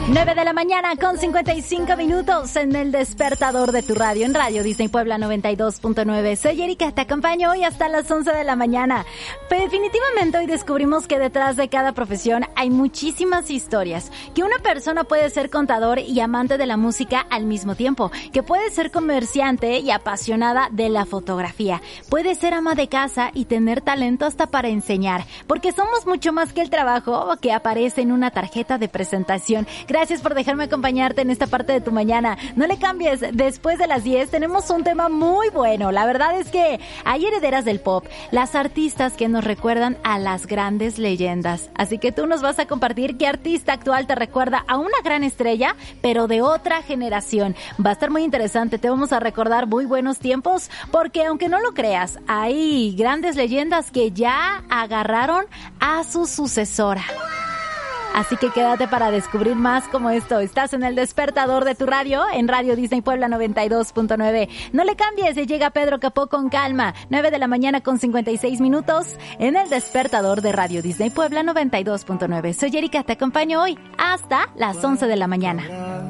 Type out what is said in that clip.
9 de la mañana con 55 minutos en el despertador de tu radio, en Radio Disney Puebla 92.9. Soy Erika, te acompaño hoy hasta las 11 de la mañana. Pero definitivamente hoy descubrimos que detrás de cada profesión hay muchísimas historias. Que una persona puede ser contador y amante de la música al mismo tiempo. Que puede ser comerciante y apasionada de la fotografía. Puede ser ama de casa y tener talento hasta para enseñar. Porque somos mucho más que el trabajo que aparece en una tarjeta de presentación. Gracias por dejarme acompañarte en esta parte de tu mañana. No le cambies, después de las 10 tenemos un tema muy bueno. La verdad es que hay herederas del pop, las artistas que nos recuerdan a las grandes leyendas. Así que tú nos vas a compartir qué artista actual te recuerda a una gran estrella, pero de otra generación. Va a estar muy interesante, te vamos a recordar muy buenos tiempos, porque aunque no lo creas, hay grandes leyendas que ya agarraron a su sucesora. Así que quédate para descubrir más como esto. Estás en el despertador de tu radio, en Radio Disney Puebla 92.9. No le cambies, llega Pedro Capó con calma. 9 de la mañana con 56 minutos en el despertador de Radio Disney Puebla 92.9. Soy Erika, te acompaño hoy hasta las 11 de la mañana.